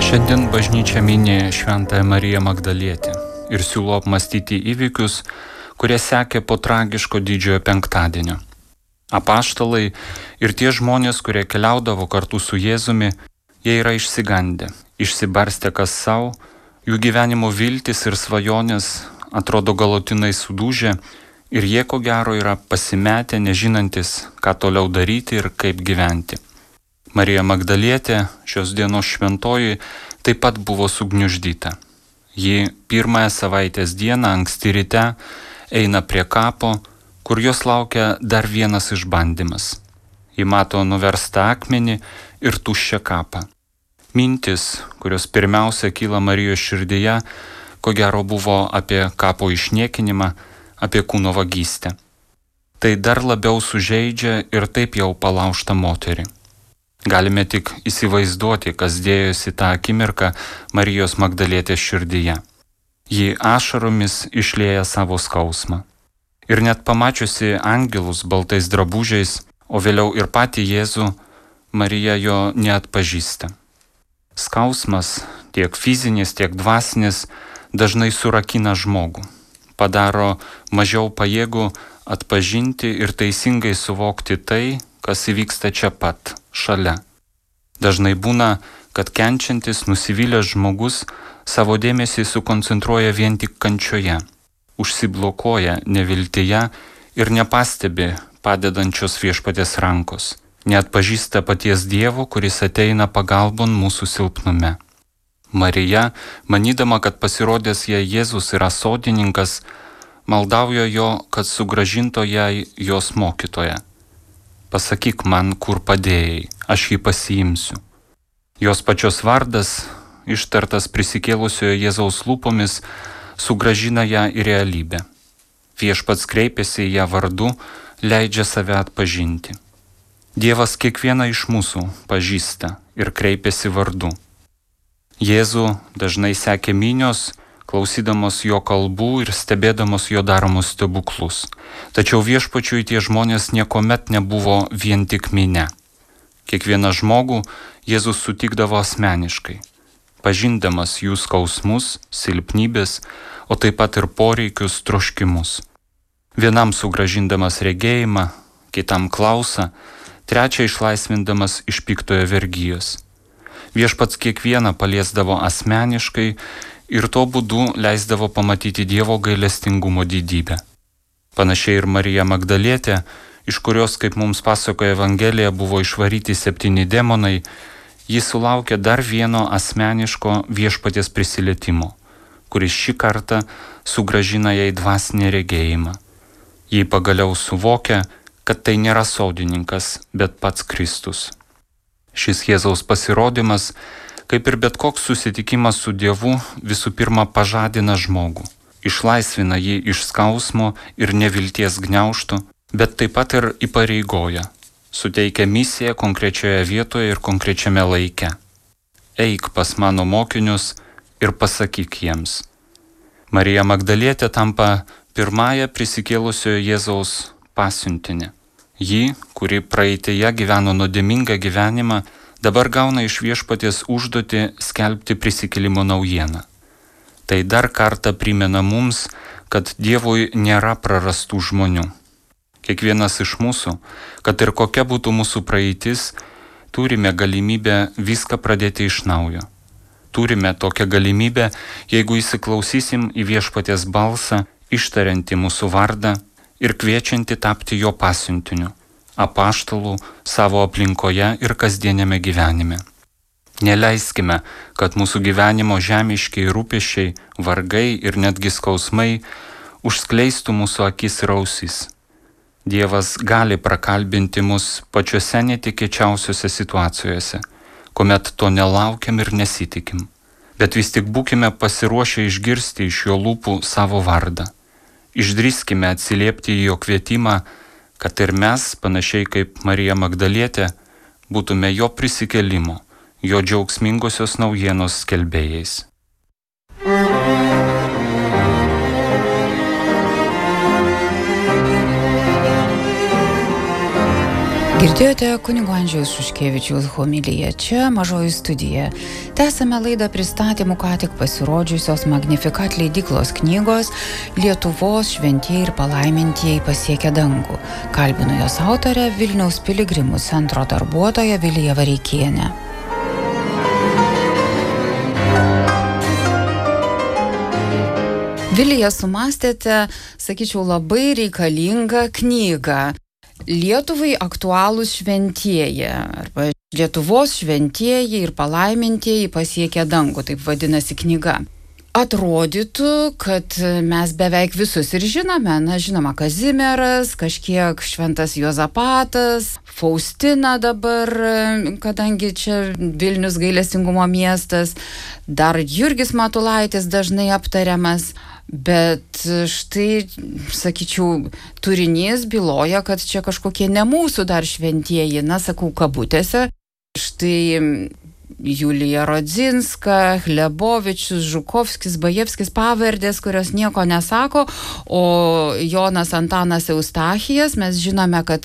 Šiandien bažnyčia mini Šventąją Mariją Magdalietę ir siūlo apmastyti įvykius, kurie sekė po tragiško didžiojo penktadienio. Apaštalai ir tie žmonės, kurie keliaudavo kartu su Jėzumi, jie yra išsigandę, išsibarstę kas savo, jų gyvenimo viltis ir svajonės atrodo galutinai sudužę ir jie ko gero yra pasimetę, nežinantis, ką toliau daryti ir kaip gyventi. Marija Magdalietė, šios dienos šventoji, taip pat buvo sugniuždyta. Ji pirmąją savaitės dieną anksti ryte eina prie kapo, kur jos laukia dar vienas išbandymas. Ji mato nuverstą akmenį ir tuščią kapą. Mintis, kurios pirmiausia kyla Marijos širdyje, ko gero buvo apie kapo išniekinimą, apie kūno vagystę. Tai dar labiau sužeidžia ir taip jau palaužtą moterį. Galime tik įsivaizduoti, kas dėjosi tą akimirką Marijos Magdalietės širdyje. Ji ašaromis išlieja savo skausmą. Ir net pamačiusi angelus baltais drabužiais, o vėliau ir patį Jėzų, Marija jo neatpažįsta. Skausmas, tiek fizinis, tiek dvasinis, dažnai surakina žmogų, padaro mažiau pajėgų atpažinti ir teisingai suvokti tai, kas įvyksta čia pat, šalia. Dažnai būna, kad kenčiantis, nusivylęs žmogus savo dėmesį sukoncentruoja vien tik kančioje, užsiblokuoja neviltyje ir nepastebi padedančios Viešpaties rankos, neatpažįsta paties Dievo, kuris ateina pagalbon mūsų silpnume. Marija, manydama, kad pasirodęs jai Jėzus yra sodininkas, maldauja jo, kad sugrąžintų jai jos mokytoją. Pasakyk man, kur padėjai, aš jį pasiimsiu. Jos pačios vardas, ištartas prisikėlusiojo Jėzaus lūpomis, sugrąžina ją į realybę. Viešpats kreipiasi į ją vardu, leidžia save atpažinti. Dievas kiekvieną iš mūsų pažįsta ir kreipiasi vardu. Jėzų dažnai sekė minios, klausydamos jo kalbų ir stebėdamos jo daromus stebuklus. Tačiau Viešpačiui tie žmonės niekuomet nebuvo vien tik minia. Kiekvieną žmogų Jėzus sutikdavo asmeniškai, pažindamas jų skausmus, silpnybės, o taip pat ir poreikius, troškimus. Vienam sugrąžindamas regėjimą, kitam klausą, trečią išlaisvindamas iš piktojo vergijos. Viešpats kiekvieną paliesdavo asmeniškai ir tuo būdu leisdavo pamatyti Dievo gailestingumo didybę. Panašiai ir Marija Magdalietė, iš kurios, kaip mums pasakoja Evangelija, buvo išvaryti 7 demonai, ji sulaukė dar vieno asmeniško Viešpaties prisilietimo, kuris šį kartą sugrąžina jai dvasinį regėjimą. Ji pagaliau suvokia, kad tai nėra sodininkas, bet pats Kristus. Šis Jėzaus pasirodymas, kaip ir bet koks susitikimas su Dievu, visų pirma pažadina žmogų, išlaisvina jį iš skausmo ir nevilties gniaužtų, bet taip pat ir įpareigoja, suteikia misiją konkrečioje vietoje ir konkrečiame laike. Eik pas mano mokinius ir pasakyk jiems. Marija Magdalietė tampa pirmąją prisikėlusiojo Jėzaus pasiuntinę. Ji, kuri praeitėje gyveno nuodėmingą gyvenimą, dabar gauna iš Viešpaties užduotį skelbti prisikėlimo naujieną. Tai dar kartą primena mums, kad Dievui nėra prarastų žmonių. Kiekvienas iš mūsų, kad ir kokia būtų mūsų praeitis, turime galimybę viską pradėti iš naujo. Turime tokią galimybę, jeigu įsiklausysim į Viešpaties balsą, ištariantį mūsų vardą ir kviečiantį tapti jo pasiuntiniu, apaštalų savo aplinkoje ir kasdienėme gyvenime. Neleiskime, kad mūsų gyvenimo žemiškiai rūpesčiai, vargai ir netgi skausmai užskleistų mūsų akis ir ausis. Dievas gali prakalbinti mus pačiose netikėčiausiose situacijose, kuomet to nelaukiam ir nesitikim. Bet vis tik būkime pasiruošę išgirsti iš jo lūpų savo vardą. Išdrįskime atsiliepti į jo kvietimą, kad ir mes, panašiai kaip Marija Magdalietė, būtume jo prisikėlimo, jo džiaugsmingosios naujienos skelbėjais. Girdėjote kunigo Andžejaus Šuškevičiaus homiliją, čia Mažoji studija. Tęsame laidą pristatymų ką tik pasirodžiusios Magnificat leidyklos knygos Lietuvos šventieji ir palaimintieji pasiekia dangų. Kalbinu jos autorę Vilniaus piligrimų centro darbuotoją Viliją Vareikienę. Vilija, sumastėte, sakyčiau, labai reikalingą knygą. Lietuvai aktualūs šventieji, arba Lietuvos šventieji ir palaimintieji pasiekia dangų, taip vadinasi knyga. Atrodytų, kad mes beveik visus ir žinome, žinoma, Kazimieras, kažkiek šventas Juozapatas, Faustina dabar, kadangi čia Vilnius gailestingumo miestas, dar Jurgis Matulaitis dažnai aptariamas. Bet štai, sakyčiau, turinys byloja, kad čia kažkokie ne mūsų dar šventieji, sakau, kabutėse. Štai Julija Rodzinska, Hlebovičius, Žukovskis, Bajevskis, pavardės, kurios nieko nesako, o Jonas Antanas Eustachijas, mes žinome, kad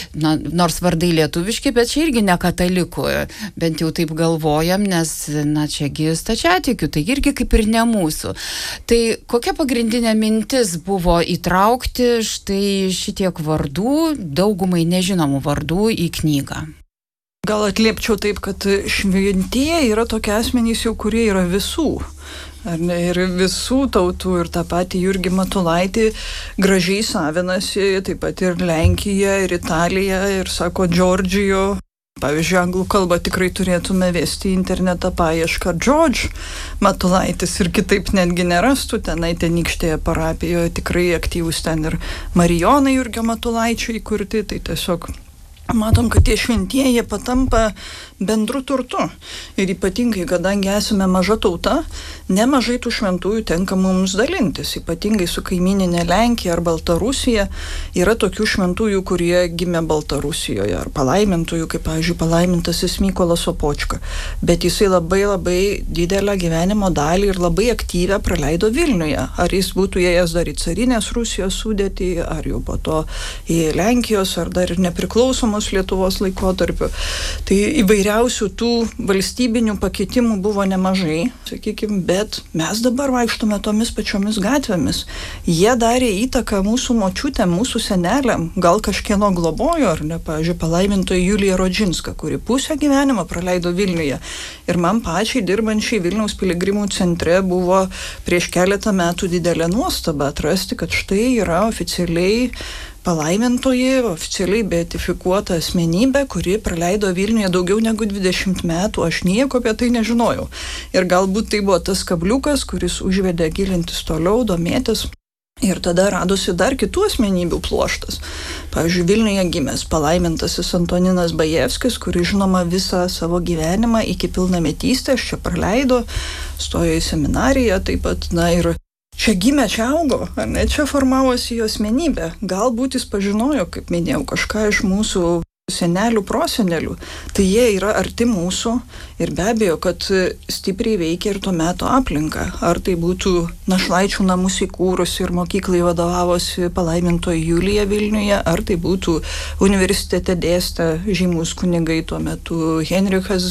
nors vardai lietuviški, bet čia irgi ne katalikų, bent jau taip galvojam, nes čiagi stačiatikių, tai irgi kaip ir ne mūsų. Tai kokia pagrindinė mintis buvo įtraukti štai šitiek vardų, daugumai nežinomų vardų į knygą? Gal atliepčiau taip, kad šventieji yra tokie asmenys jau, kurie yra visų. Ar ne, ir visų tautų, ir tą patį Jurgį Matulaitį gražiai savinasi, taip pat ir Lenkija, ir Italija, ir sako Džordžijo. Pavyzdžiui, anglų kalbą tikrai turėtume vesti į internetą paiešką George Matulaitis ir kitaip netgi nerastų, tenai tenykštėje parapijoje tikrai aktyvus ten ir Marijonai Jurgio Matulaičio įkurti, tai tiesiog matom, kad tie šventieji patampa bendru turtu. Ir ypatingai, kadangi esame maža tauta, nemažai tų šventųjų tenka mums dalintis. Ypatingai su kaimyninė Lenkija ar Baltarusija yra tokių šventųjų, kurie gimė Baltarusijoje, ar palaimintųjų, kaip, pavyzdžiui, palaimintasis Mykolas Sopočka. Bet jisai labai didelę gyvenimo dalį ir labai aktyvią praleido Vilniuje. Ar jis būtų ėjęs dar į carinės Rusijos sudėtį, ar jau po to į Lenkijos, ar dar ir nepriklausomos Lietuvos laikotarpiu. Tai įvairiausių tų valstybinių pakeitimų buvo nemažai, sakykime, bet mes dabar vaikštome tomis pačiomis gatvėmis. Jie darė įtaką mūsų močiutėm, mūsų seneliam, gal kažkieno globojo, ar ne, pavyzdžiui, palaimintoji Julija Rodzinska, kuri pusę gyvenimo praleido Vilniuje. Ir man pačiai dirbančiai Vilniaus piligrimų centre buvo prieš keletą metų didelė nuostaba atrasti, kad štai yra oficialiai palaimintoji, oficialiai beatifikuota asmenybė, kuri praleido Vilniuje daugiau negu 20 metų, aš nieko apie tai nežinojau. Ir galbūt tai buvo tas kabliukas, kuris užvedė gilintis toliau, domėtis. Ir tada radosi dar kitų asmenybių pluoštas. Pavyzdžiui, Vilniuje gimęs palaimintasis Antoninas Bajevskis, kuris, žinoma, visą savo gyvenimą iki pilnametystės čia praleido, stojo į seminariją, taip pat, ir čia gimė, čia augo, ar ne, čia formavosi jo asmenybė. Galbūt jis pažinojo, kaip minėjau, kažką iš mūsų senelių, prosenelių. Tai jie yra arti mūsų ir be abejo, kad stipriai veikia ir to meto aplinką. Ar tai būtų našlaičių namus įkūrusi ir mokyklai vadovavosi palaimintoji Julija Vilniuje, ar tai būtų universitete dėstę žymus kunigai tuo metu Henrichas